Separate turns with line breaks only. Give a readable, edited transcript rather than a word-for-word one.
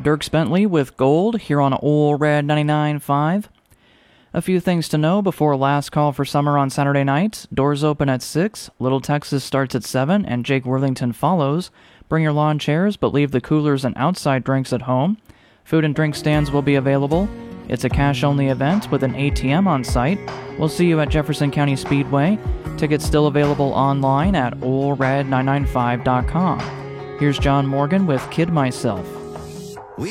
Dirks Bentley with Gold here on Ole Red 99.5. A few things to know before last call for summer on Saturday night. Doors open at 6, Little Texas starts at 7, and Jake Worthington follows. Bring your lawn chairs, but leave the coolers and outside drinks at home. Food and drink stands will be available. It's a cash-only event with an ATM on site. We'll see you at Jefferson County Speedway. Tickets still available online at olered995.com. Here's John Morgan with Kid Myself.